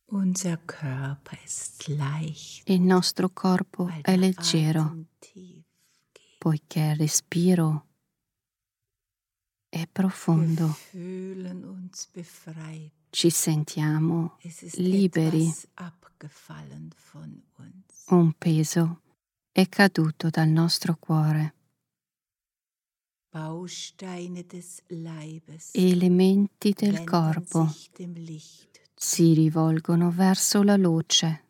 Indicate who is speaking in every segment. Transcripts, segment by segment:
Speaker 1: Unser Körper ist leicht,
Speaker 2: Il nostro corpo
Speaker 1: weil
Speaker 2: è
Speaker 1: der
Speaker 2: leggero
Speaker 1: Atem tief geht.
Speaker 2: poiché il respiro è
Speaker 1: Wir
Speaker 2: profondo.
Speaker 1: fühlen uns befreit.
Speaker 2: Ci sentiamo
Speaker 1: Es ist
Speaker 2: liberi.
Speaker 1: etwas abgefallen von uns.
Speaker 2: Un peso è caduto dal nostro cuore.
Speaker 1: Bausteine des Leibes
Speaker 2: Elementi del
Speaker 1: wenden
Speaker 2: corpo
Speaker 1: sich dem Licht zu.
Speaker 2: si rivolgono verso la luce.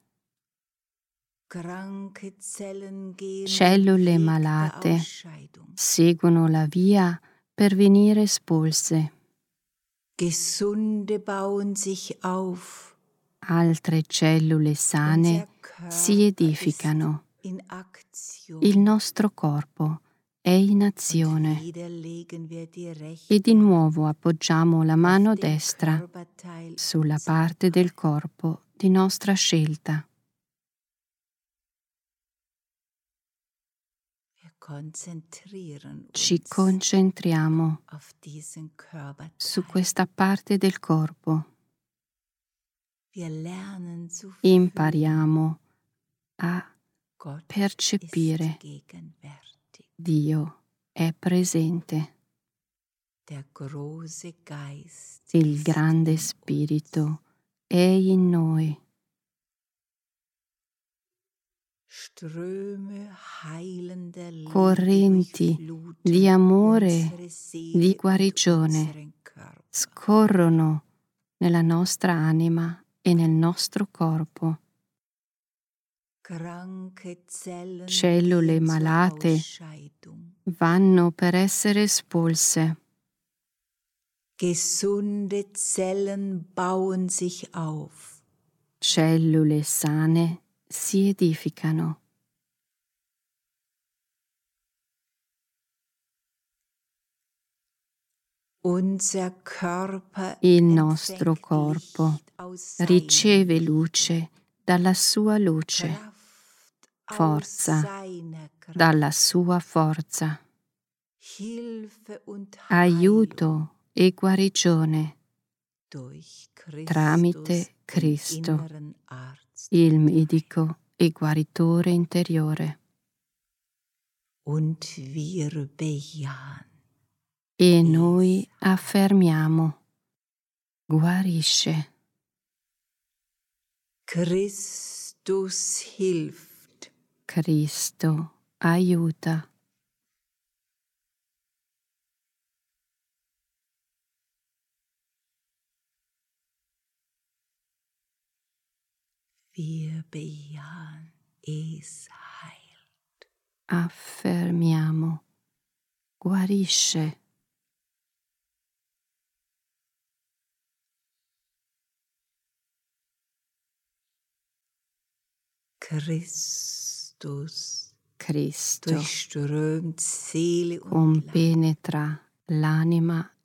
Speaker 1: Kranke Zellen gehen den
Speaker 2: Cellule
Speaker 1: Weg der
Speaker 2: malate
Speaker 1: Ausscheidung.
Speaker 2: seguono la via per venire espulse.
Speaker 1: Gesunde bauen sich auf.
Speaker 2: Altre cellule sane
Speaker 1: Unser
Speaker 2: si
Speaker 1: Körper
Speaker 2: edificano.
Speaker 1: ist in Aktion.
Speaker 2: Il nostro corpo è in
Speaker 1: Und
Speaker 2: azione.
Speaker 1: wieder legen wir die
Speaker 2: E di
Speaker 1: rechte
Speaker 2: nuovo appoggiamo la mano
Speaker 1: auf den
Speaker 2: destra
Speaker 1: Körperteil
Speaker 2: sulla
Speaker 1: unserer
Speaker 2: parte del
Speaker 1: Wahl.
Speaker 2: corpo di nostra scelta.
Speaker 1: Wir konzentrieren
Speaker 2: Ci
Speaker 1: uns
Speaker 2: concentriamo
Speaker 1: auf diesen
Speaker 2: su
Speaker 1: Körperteil.
Speaker 2: questa parte del corpo.
Speaker 1: Wir lernen zu fühlen.
Speaker 2: Impariamo a
Speaker 1: Gott
Speaker 2: percepire.
Speaker 1: ist gegenwärtig.
Speaker 2: Dio è presente.
Speaker 1: Der große Geist
Speaker 2: Il
Speaker 1: ist
Speaker 2: grande
Speaker 1: in uns.
Speaker 2: spirito è in noi.
Speaker 1: Ströme heilender Liebe
Speaker 2: Correnti
Speaker 1: durchfluten
Speaker 2: di amore,
Speaker 1: unsere Seele
Speaker 2: di
Speaker 1: und
Speaker 2: guarigione
Speaker 1: unseren Körper.
Speaker 2: scorrono nella nostra anima e nel nostro corpo.
Speaker 1: Kranke Zellen
Speaker 2: Cellule
Speaker 1: gehen zur
Speaker 2: malate
Speaker 1: Ausscheidung.
Speaker 2: vanno per essere espulse.
Speaker 1: Gesunde Zellen bauen sich auf.
Speaker 2: Cellule sane si edificano.
Speaker 1: Unser Körper
Speaker 2: Il nostro
Speaker 1: empfängt
Speaker 2: corpo
Speaker 1: Licht aus seinem
Speaker 2: riceve
Speaker 1: Licht,
Speaker 2: luce dalla sua luce,
Speaker 1: Kraft aus
Speaker 2: forza
Speaker 1: seiner Kraft,
Speaker 2: dalla sua forza,
Speaker 1: Hilfe und Heilung
Speaker 2: aiuto e guarigione
Speaker 1: durch
Speaker 2: tramite
Speaker 1: Christus, den
Speaker 2: Cristo,
Speaker 1: inneren Arzt.
Speaker 2: il medico e guaritore interiore.
Speaker 1: Und wir bejahen.
Speaker 2: E noi affermiamo: guarisce.
Speaker 1: Christus hilft.
Speaker 2: Cristo aiuta.
Speaker 1: Wir bejahen, es heilt.
Speaker 2: Affermiamo: guarisce.
Speaker 1: Christus
Speaker 2: Cristo
Speaker 1: durchströmt Seele und Leib.
Speaker 2: compenetra l'anima